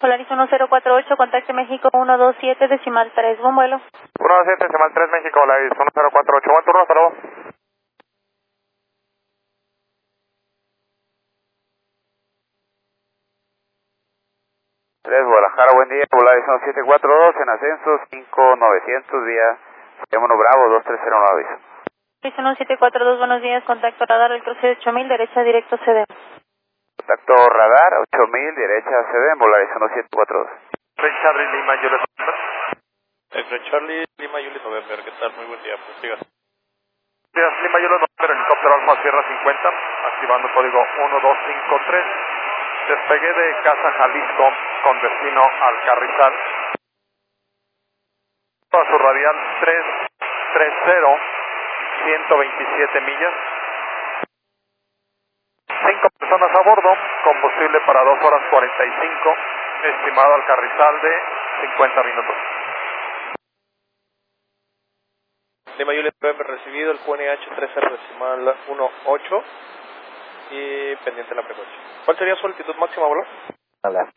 Polaris 1048, contacte México 127, decimal 3, buen vuelo. 127, decimal 3, México, Polaris 1048, buen turno, hasta luego. Guadalajara, buen día, Polaris 1742, en ascenso 5900, vía Llamo Bravo 2309, aviso. Polaris 1742, buenos días, contacto radar del cruce de 8000, derecha directo CD. Contacto radar 8000, derecha CD, Polaris 1742. Charlie Lima, Juliet November. Charlie Lima, Juliet November, ¿qué tal? Muy buen día, pues siga. Días, Lima, Juliet November, helicóptero Alfa Sierra 50, activando código 1253. Despegué de Casa Jalisco con destino al Carrizal. A su radial 330, 127 millas. 5 personas a bordo, combustible para 2 horas 45, estimado al Carrizal de 50 minutos. Lima Juliet November recibido, el QNH 30 decimal 18 y pendiente la frecuencia. ¿Cuál sería su altitud máxima, boludo? Left.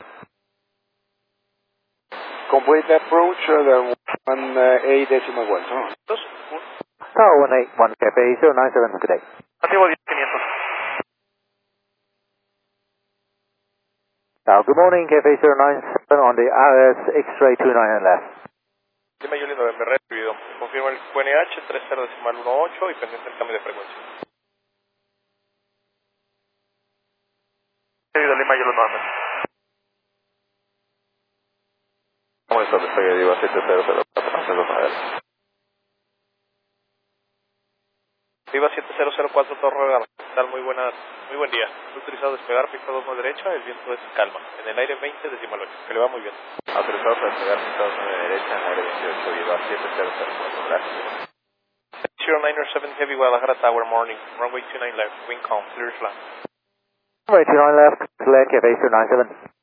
Complete approach, then 1 decimal 1. 2, 1. Tower 181, Cafe 097 today. Activo 10500. Good morning, Cafe 097 on the RS X-ray 29 and left. Lima Juliet November recibido. Confirma el QNH 30 decimal 18 y pendiente el cambio de frecuencia. Lima, Juliet November. ¿Cómo está? Despegue de IVA 7004, Viva 7004 Torre Real, ¿qué tal? Muy buen día. He utilizado despegar pista 2 a derecha, el viento es calma. En el aire 20 decimal 8, que le va muy bien. Autorizado para despegar pista 2 a derecha, en el aire 28, Viva 7004, gracias. 0907 Heavy Guadalajara Tower, morning. Runway 29 left, wind calm, clear flat. Runway 29 left, clear, Cafe 097.